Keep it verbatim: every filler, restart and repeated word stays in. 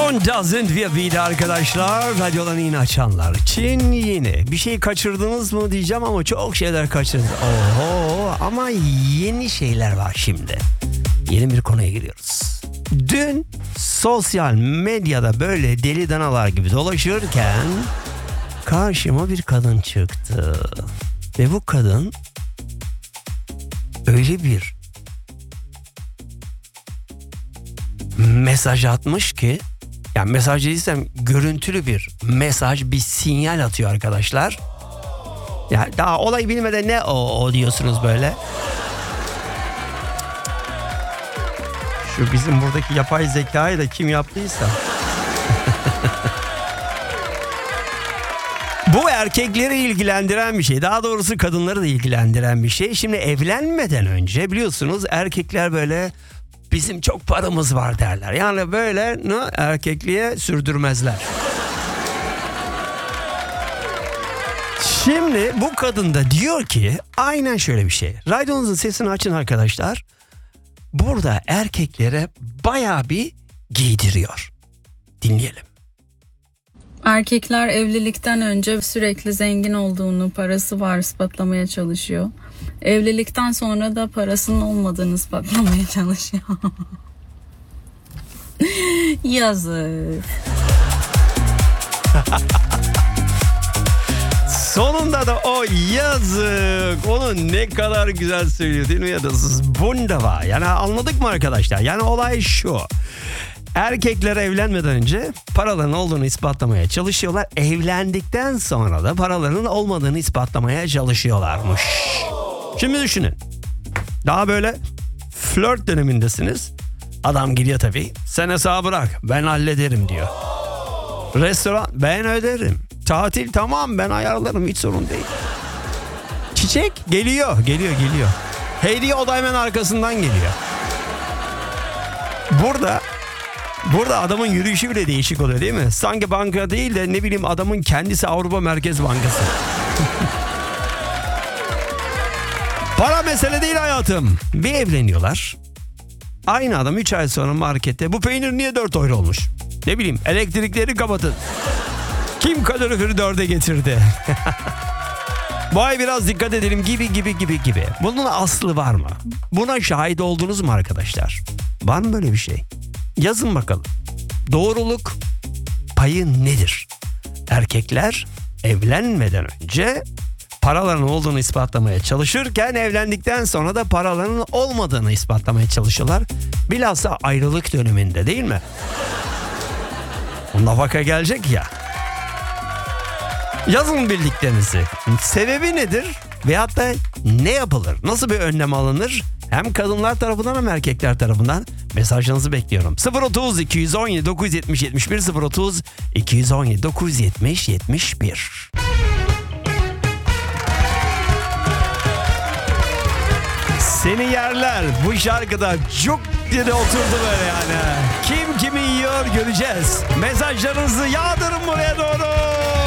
One doesn't ve bir arkadaşlar, radyodan yeni açanlar için yeni. Bir şey kaçırdınız mı diyeceğim ama çok şeyler kaçırdınız. Oho, ama yeni şeyler var şimdi. Yeni bir konuya giriyoruz. Dün sosyal medyada böyle deli danalar gibi dolaşırken karşıma bir kadın çıktı. Ve bu kadın öyle bir mesaj atmış ki, yani mesaj değilsem görüntülü bir mesaj, bir sinyal atıyor arkadaşlar. Ya daha olay bilmeden ne o, o diyorsunuz böyle. Şu bizim buradaki yapay zekayı da kim yaptıysa. Bu erkekleri ilgilendiren bir şey. Daha doğrusu kadınları da ilgilendiren bir şey. Şimdi evlenmeden önce biliyorsunuz erkekler böyle bizim çok paramız var derler. Yani böyle ne, erkekliğe sürdürmezler. Şimdi bu kadın da diyor ki aynen şöyle bir şey. Radyonuzun sesini açın arkadaşlar. Burada erkeklere bayağı bir giydiriyor. Dinleyelim. Erkekler evlilikten önce sürekli zengin olduğunu, parası var ispatlamaya çalışıyor. Evlilikten sonra da parasının olmadığını ispatlamaya çalışıyor. Yazık. Sonunda da o yazık. Onu ne kadar güzel söylüyor değil mi ya da wunderbar. Yani anladık mı arkadaşlar? Yani olay şu. Erkekler evlenmeden önce paraların olduğunu ispatlamaya çalışıyorlar. Evlendikten sonra da paraların olmadığını ispatlamaya çalışıyorlarmış. Şimdi düşünün. Daha böyle flört dönemindesiniz. Adam gidiyor tabii. Sen hesabı bırak, ben hallederim diyor. Restoran, ben öderim. Tatil, tamam ben ayarlarım, hiç sorun değil. Çiçek geliyor, geliyor, geliyor. Hediye o da hemen arkasından geliyor. Burada Burada adamın yürüyüşü bile değişik oluyor değil mi? Sanki banka değil de ne bileyim adamın kendisi Avrupa Merkez Bankası. Para mesele değil hayatım. Bir evleniyorlar. Aynı adam üç ay sonra markette bu peynir niye dört euro olmuş? Ne bileyim elektrikleri kapatın. Kim kaloriferi dörde getirdi? Bu ay biraz dikkat edelim gibi gibi gibi gibi. Bunun aslı var mı? Buna şahit oldunuz mu arkadaşlar? Var mı böyle bir şey? Yazın bakalım. Doğruluk payı nedir? Erkekler evlenmeden önce paraların olduğunu ispatlamaya çalışırken evlendikten sonra da paraların olmadığını ispatlamaya çalışıyorlar. Bilhassa ayrılık döneminde değil mi? O nafaka gelecek ya. Yazın bildiklerinizi. Sebebi nedir? Veyahut da ne yapılır? Nasıl bir önlem alınır? Hem kadınlar tarafından hem erkekler tarafından mesajlarınızı bekliyorum. sıfır otuz iki on yedi dokuz yetmiş yetmiş bir sıfır otuz iki on yedi dokuz yetmiş yetmiş bir. Seni yerler bu şarkıda cuk diye de oturdu böyle yani. Kim kimi yiyor göreceğiz. Mesajlarınızı yağdırın buraya doğru.